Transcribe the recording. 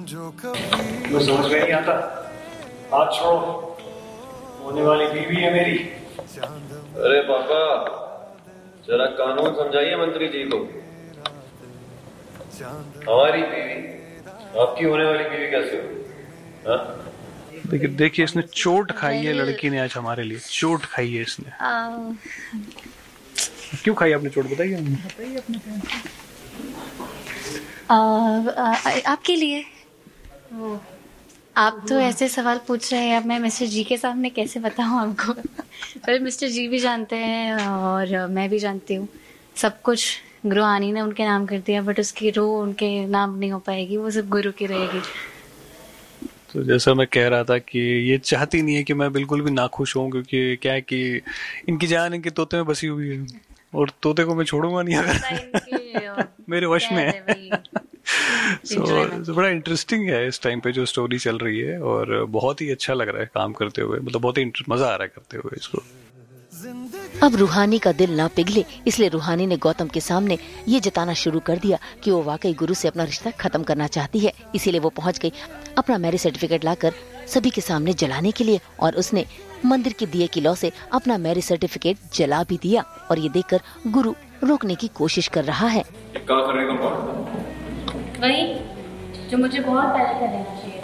मैं समझ में नहीं आता। हाथ छोड़ो, होने वाली बीवी है मेरी। अरे पापा, जरा कानून समझाइए मंत्री जी को। हमारी बीवी आपकी होने वाली बीवी कैसे हो? देखिए इसने चोट खाई है, लड़की ने आज हमारे लिए चोट खाई है इसने। क्यों खाई आपने चोट, बताइए अपने। आपके लिए वो, आप तो ऐसे सवाल पूछ रहे हैं, अब मैं मिस्टर जी के सामने कैसे बताऊं आपको। पर मिस्टर जी भी जानते हैं और मैं भी जानती हूँ सब कुछ। गुरुहानी ने उनके नाम कर दिया, बट उसकी रूह उनके नाम नहीं हो पाएगी, वो सब गुरु की रहेगी। तो जैसा मैं कह रहा था कि ये चाहती नहीं है कि मैं बिल्कुल भी नाखुश हूँ, क्योंकि क्या है कि इनकी जान इनके तोते में बसी हुई है और तोते को मैं छोड़ूंगा नहीं अगर मेरे वश में है। So, बड़ा इंटरेस्टिंग है इस टाइम पे जो स्टोरी चल रही है और बहुत ही अच्छा लग रहा है काम करते हुए, मतलब बहुत ही मजा आ रहा है करते हुए इसको। अब रूहानी का दिल ना पिघले, इसलिए रूहानी ने गौतम के सामने ये जताना शुरू कर दिया कि वो वाकई गुरु से अपना रिश्ता खत्म करना चाहती है। इसीलिए वो पहुंच गई अपना मैरिज सर्टिफिकेट लाकर सभी के सामने जलाने के लिए, और उसने मंदिर के दिए की लौ से अपना मैरिज सर्टिफिकेट जला भी दिया। और ये देखकर गुरु रोकने की कोशिश कर रहा है। क्या कर रही तुम? वही जो मुझे बहुत पहले कर देना।